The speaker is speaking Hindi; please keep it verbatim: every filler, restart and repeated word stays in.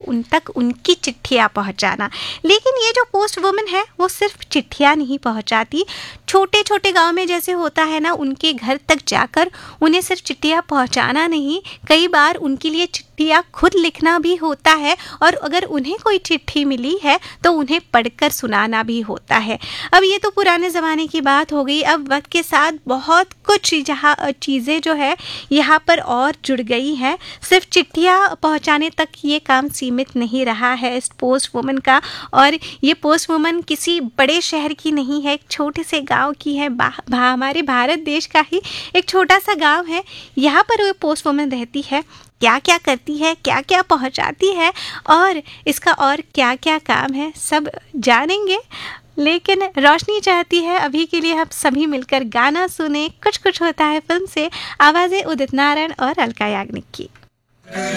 उन तक उनकी चिट्ठियाँ पहुँचाना। लेकिन ये जो पोस्ट वुमन है वो सिर्फ चिट्ठियाँ नहीं पहुँचाती, छोटे छोटे गांव में जैसे होता है ना, उनके घर तक जाकर उन्हें सिर्फ चिट्ठियाँ पहुँचाना नहीं, कई बार उनके लिए चिट्ठियाँ खुद लिखना भी होता है, और अगर उन्हें कोई चिट्ठी मिली है तो उन्हें पढ़कर सुनाना भी होता है। अब ये तो पुराने ज़माने की बात हो गई। अब वक्त के साथ बहुत कुछ जहाँ चीज़ें जो है यहाँ पर और जुड़ गई हैं। सिर्फ चिट्ठियाँ पहुँचाने तक ये काम सीमित नहीं रहा है इस पोस्ट वुमन का। और ये पोस्ट वुमन किसी बड़े शहर की नहीं है, एक छोटे से गांव की है। भा, भा, हमारे भारत देश का ही एक छोटा सा गांव है, यहाँ पर वो पोस्ट वुमन रहती है। क्या क्या करती है, क्या क्या पहुंचाती है और इसका और क्या क्या काम है, सब जानेंगे। लेकिन रोशनी चाहती है अभी के लिए हम सभी मिलकर गाना सुने। कुछ कुछ होता है फिल्म से, आवाज़ें उदित नारायण और अलका याग्निक की।